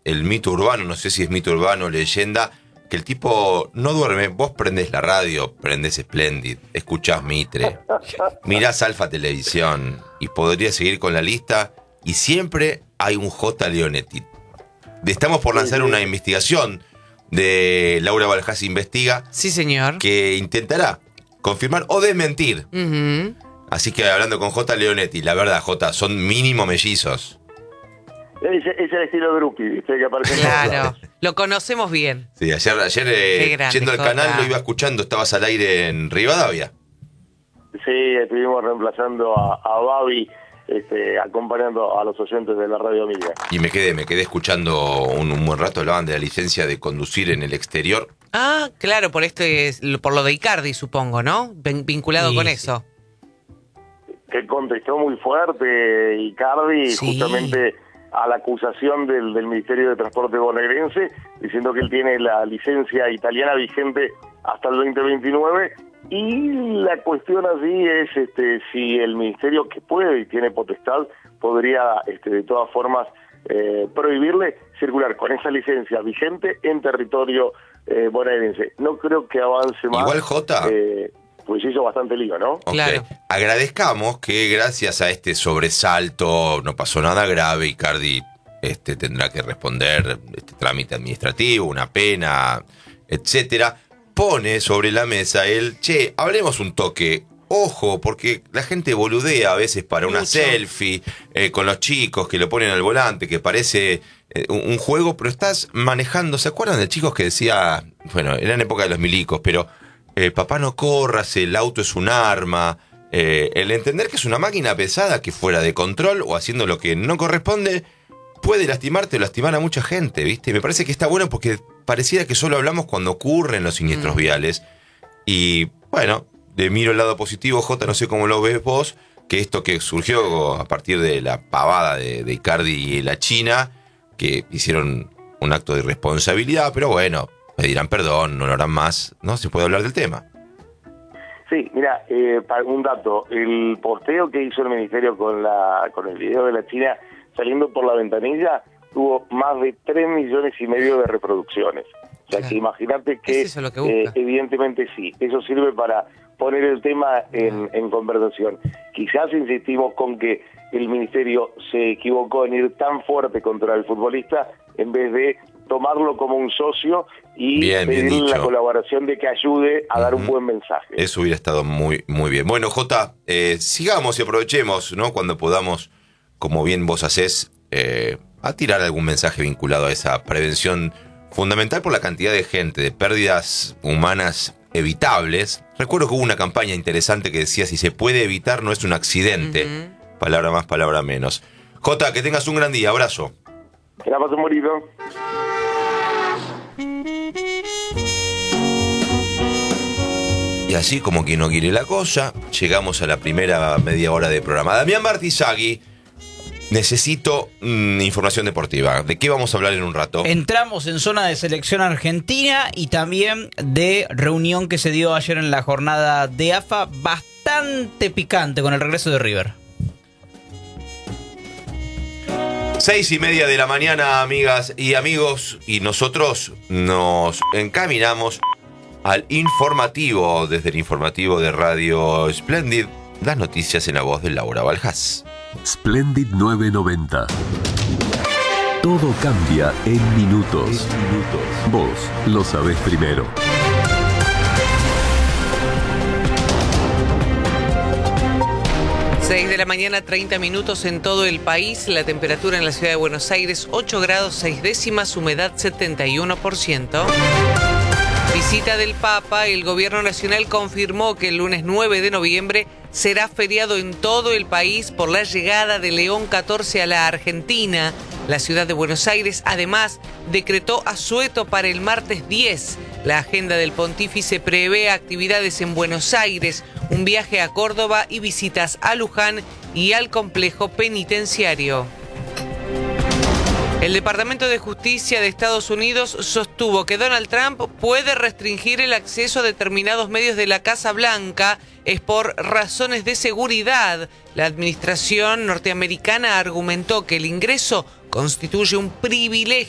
el mito urbano, no sé si es mito urbano o leyenda, que el tipo no duerme. Vos prendés la radio, prendés Splendid, escuchás Mitre, mirás Alfa Televisión y podría seguir con la lista y siempre hay un J. Leonetti. Estamos por lanzar una investigación de Laura Valjas Investiga. Sí, señor. Que intentará confirmar o desmentir. Uh-huh. Así que hablando con J. Leonetti, la verdad, J, son mínimo mellizos. Es el estilo Drupi, ¿viste? Que aparece en Claro, todos lados. lo conocemos bien. Sí, ayer grande, yendo al Jota. canal lo iba escuchando, estabas al aire en Rivadavia. Sí, estuvimos reemplazando a Babi, acompañando a los oyentes de la radio amiga. Y me quedé escuchando un buen rato, hablaban de la licencia de conducir en el exterior. Ah, claro, por lo de Icardi, supongo, ¿no? Vinculado Sí, con sí. eso. Que contestó muy fuerte Icardi, Sí. justamente a la acusación del Ministerio de Transporte bonaerense, diciendo que él tiene la licencia italiana vigente hasta el 2029, y la cuestión allí es si el Ministerio, que puede y tiene potestad, podría de todas formas prohibirle circular con esa licencia vigente en territorio bonaerense. No creo que avance más. Igual, Jota. Pues hizo bastante lío, ¿no? Ok. Claro. Agradezcamos que gracias a este sobresalto no pasó nada grave. Icardi tendrá que responder este trámite administrativo, una pena, etcétera. Pone sobre la mesa hablemos un toque. Ojo, porque la gente boludea a veces para una Mucho. selfie con los chicos que lo ponen al volante, que parece un juego, pero estás manejando. ¿Se acuerdan de chicos que decía, bueno, era en época de los milicos, pero papá no corras, el auto es un arma? El entender que es una máquina pesada que fuera de control o haciendo lo que no corresponde puede lastimarte o lastimar a mucha gente, ¿viste? Me parece que está bueno porque pareciera que solo hablamos cuando ocurren los siniestros viales. Y bueno, miro el lado positivo, Jota, no sé cómo lo ves vos, que esto que surgió a partir de la pavada de Icardi y la China, que hicieron un acto de irresponsabilidad, pero bueno, pedirán perdón, no lo harán más, ¿no? Se puede hablar del tema. Sí, mira, para un dato, el posteo que hizo el Ministerio con el video de la China saliendo por la ventanilla tuvo más de 3,5 millones de reproducciones. O sea, Claro. que imagínate que, ¿Es eso lo que busca? evidentemente sí, eso sirve para poner el tema en conversación. Quizás insistimos con que el Ministerio se equivocó en ir tan fuerte contra el futbolista en vez de tomarlo como un socio y Bien pedirle la dicho. colaboración de que ayude a dar un buen mensaje. Eso hubiera estado muy, muy bien. Bueno, Jota, sigamos y aprovechemos, ¿no? Cuando podamos, como bien vos hacés, a tirar algún mensaje vinculado a esa prevención fundamental por la cantidad de gente, de pérdidas humanas evitables. Recuerdo que hubo una campaña interesante que decía, si se puede evitar, no es un accidente. Uh-huh. Palabra más, palabra menos. Jota, que tengas un gran día. Abrazo. Que la pasen bonito. Y así como quien no quiere la cosa, llegamos a la primera media hora de programa. Damián Martizagui, necesito información deportiva. ¿De qué vamos a hablar en un rato? Entramos en zona de selección argentina y también de reunión que se dio ayer en la jornada de AFA, bastante picante con el regreso de River. 6:30 de la mañana, amigas y amigos, y nosotros nos encaminamos al informativo, desde el informativo de Radio Splendid, las noticias en la voz de Laura Valjas. Splendid 990. Todo cambia en minutos. Vos lo sabés primero. Seis de la mañana, 30 minutos en todo el país. La temperatura en la ciudad de Buenos Aires, 8 grados 6 décimas, humedad 71%. Visita del Papa. El gobierno nacional confirmó que el lunes 9 de noviembre será feriado en todo el país por la llegada de León XIV a la Argentina. La ciudad de Buenos Aires, además, decretó asueto para el martes 10. La agenda del pontífice prevé actividades en Buenos Aires, un viaje a Córdoba y visitas a Luján y al complejo penitenciario. El Departamento de Justicia de Estados Unidos sostuvo que Donald Trump puede restringir el acceso a determinados medios de la Casa Blanca es por razones de seguridad. La administración norteamericana argumentó que el ingreso constituye un privilegio